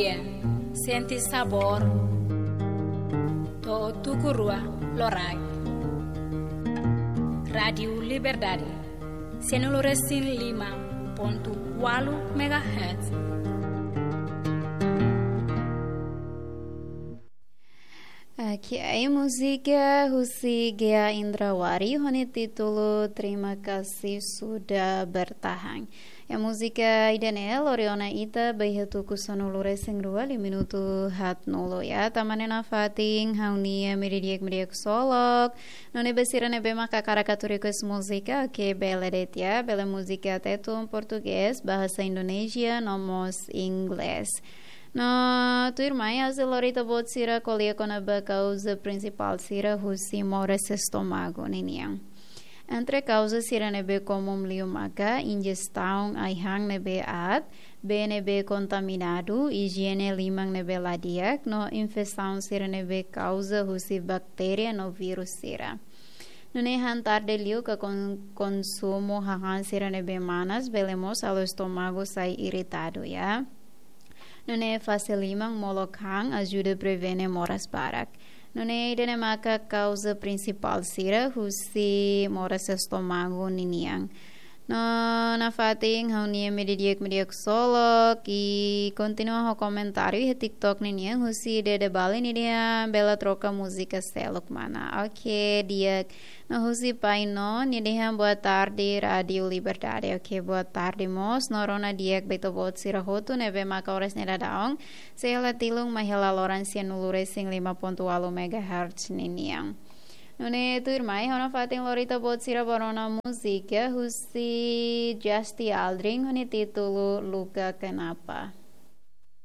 dia, senti sabor, to tukurua lorai. Radio Liberdade, 105.8 MHz. Aqui música Husigia Indrawari hone título Terima Kasih Sudah Bertahan. A música idanel oriona ita bayhatu kusanulure sengrua 5 minuto hat nolo ya tamanena fating haunia meridiak solok none besirane bema kakaracaturicus música que beledet ya bela música tetum português bahasa Indonesia nomos inglês. No, tu irmã a Lorita bot sira colia com a causa principal sira husi mores estômago niniang. Entre causas sira nebe comum liumaca, ingestão aihang nebe at, nebe contaminado, higiene limang nebe ladiak, no infestação sira nebe causa husi bactéria no vírus sira. Nune hantar de liu que consumo hahan sira nebe manas, belemos ao estômago sai irritado, ya. Nune facelimang molokang ajuda prevene moras barak. Nune idene maka causa principal sira husi moras estômago niniang. No na fating haunia mediak solok e continua ho comentário e TikTok niniang husi de bali nidia bela troca música selok mana. Ok, dia no husi paino nidia boa tarde Radio Liberdade. Ok, boa tarde mos norona diak beto bot sirahotu nebe maka ores neda daong. Sehela tilung mahela loransia nulure sing 5.8 MHz niniang. Nune tu irmai hona fating Lorita bot sira barona música husi Justy Aldring hone título Luka Kenapa.